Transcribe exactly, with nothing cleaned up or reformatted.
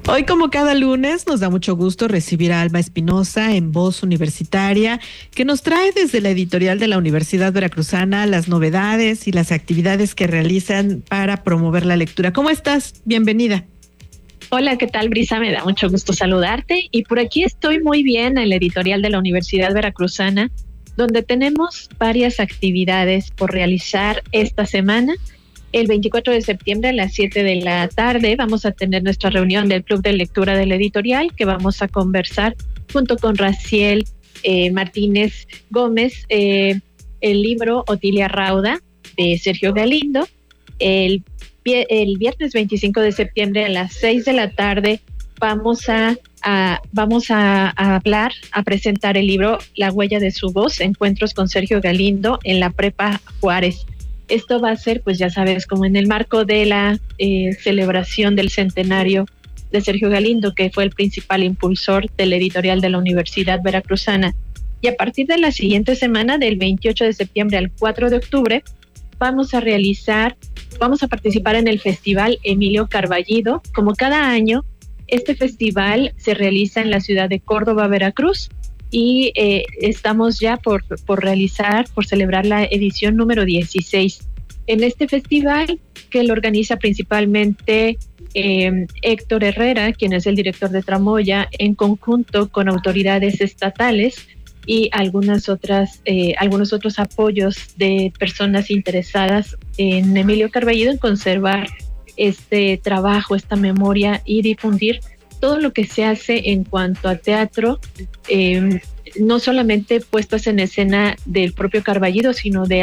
Hoy, como cada lunes, nos da mucho gusto recibir a Alma Espinosa en Voz Universitaria, que nos trae desde la editorial de la Universidad Veracruzana las novedades y las actividades que realizan para promover la lectura. ¿Cómo estás? Bienvenida. Hola, ¿qué tal, Brisa? Me da mucho gusto saludarte. Y por aquí estoy muy bien en la editorial de la Universidad Veracruzana, donde tenemos varias actividades por realizar esta semana. El veinticuatro de septiembre a las siete de la tarde vamos a tener nuestra reunión del Club de Lectura de la editorial, que vamos a conversar junto con Raciel eh, Martínez Gómez, eh, el libro Otilia Rauda de Sergio Galindo. El, el viernes veinticinco de septiembre a las seis de la tarde vamos a, a vamos a, a hablar, a presentar el libro La huella de su voz, Encuentros con Sergio Galindo en la Prepa Juárez. Esto va a ser, pues ya sabes, como en el marco de la eh, celebración del centenario de Sergio Galindo, que fue el principal impulsor del editorial de la Universidad Veracruzana. Y a partir de la siguiente semana, del veintiocho de septiembre al cuatro de octubre, vamos a realizar, vamos a participar en el Festival Emilio Carballido. Como cada año, este festival se realiza en la ciudad de Córdoba, Veracruz, y eh, estamos ya por, por realizar, por celebrar la edición número dieciséis. En este festival, que lo organiza principalmente eh, Héctor Herrera, quien es el director de Tramoya, en conjunto con autoridades estatales y algunas otras, eh, algunos otros apoyos de personas interesadas en Emilio Carballido, en conservar este trabajo, esta memoria y difundir todo lo que se hace en cuanto a teatro, eh, no solamente puestas en escena del propio Carballido, sino de